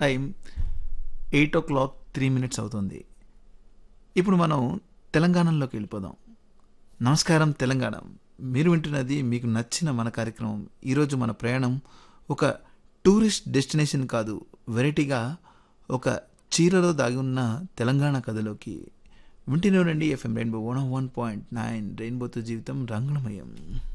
Time 8:03 అవుతుంది. ఇప్పుడు మనం తెలంగాణలోకి వెళ్ళిపోదాం. నమస్కారం తెలంగాణ. మీరు వింటున్నది మీకు నచ్చిన మన కార్యక్రమం. ఈరోజు మన ప్రయాణం ఒక టూరిస్ట్ డెస్టినేషన్ కాదు, వెరైటీగా ఒక చీరలో దాగి ఉన్న తెలంగాణ కథలోకి. వింటూనే ఉండండి FM రెయిన్బో 101.9 రెయిన్బోతో జీవితం రంగులమయం.